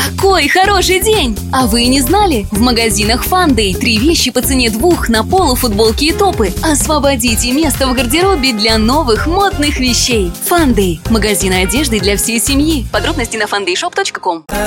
Какой хороший день! А вы не знали? В магазинах Фандэй 3 вещи по цене 2 на полу, футболки и топы. Освободите место в гардеробе для новых модных вещей. Фандэй – магазин одежды для всей семьи. Подробности на fandayshop.com.